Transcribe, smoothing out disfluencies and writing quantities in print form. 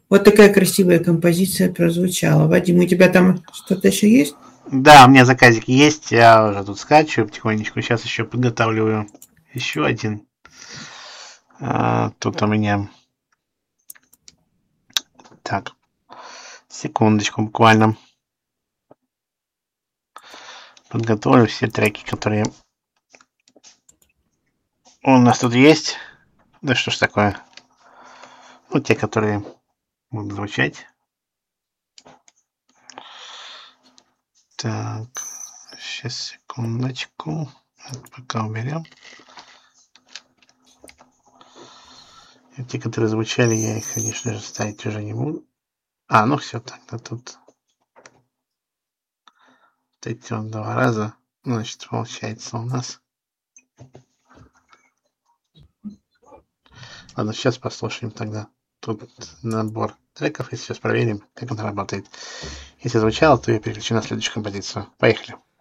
Вот такая красивая композиция прозвучала. Вадим, у тебя там что-то еще есть? Да, у меня заказик есть, я уже тут скачиваю потихонечку. Сейчас еще подготавливаю еще один. Тут у меня... Так, секундочку буквально. Подготовлю все треки, которые у нас тут есть. Да что ж такое. Ну, те, которые будут звучать. Так, сейчас, секундочку. Пока уберем. И те, которые звучали, я их, конечно же, ставить уже не буду. Ну все, тогда тут эти вот 2 раза. Значит, получается у нас. Ладно, сейчас послушаем тогда. Тут набор треков, и сейчас проверим, как он работает. Если звучало, то я переключу на следующую композицию. Поехали.